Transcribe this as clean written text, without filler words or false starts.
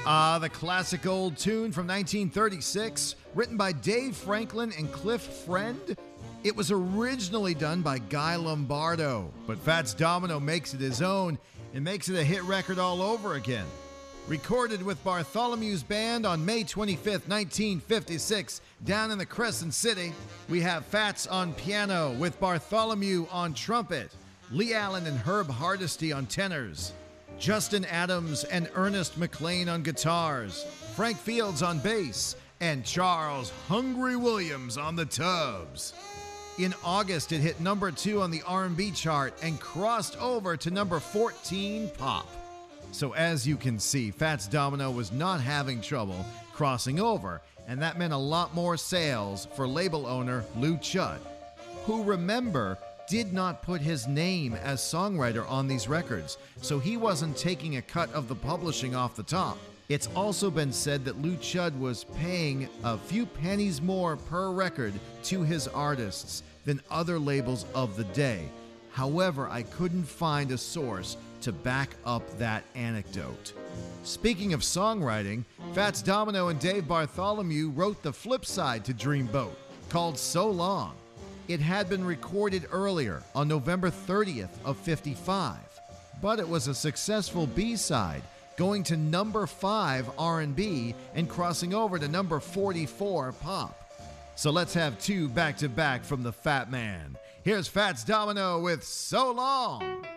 The classic old tune from 1936, written by Dave Franklin and Cliff Friend. It was originally done by Guy Lombardo, but Fats Domino makes it his own and makes it a hit record all over again. Recorded with Bartholomew's band on May 25th, 1956, down in the Crescent City, we have Fats on piano with Bartholomew on trumpet, Lee Allen and Herb Hardesty on tenors, Justin Adams and Ernest McLean on guitars, Frank Fields on bass, and Charles Hungry Williams on the tubs. In August, it hit number 2 on the R&B chart and crossed over to number 14 pop. So as you can see, Fats Domino was not having trouble crossing over, and that meant a lot more sales for label owner Lou Chudd, who, remember, did not put his name as songwriter on these records, so he wasn't taking a cut of the publishing off the top. It's also been said that Lou Chudd was paying a few pennies more per record to his artists than other labels of the day. However, I couldn't find a source to back up that anecdote. Speaking of songwriting, Fats Domino and Dave Bartholomew wrote the flip side to Dreamboat, called So Long. It had been recorded earlier on November 30th of '55, but it was a successful B-side, going to number 5 R&B and crossing over to number 44 pop. So let's have two back-to-back from the Fat Man. Here's Fats Domino with So Long.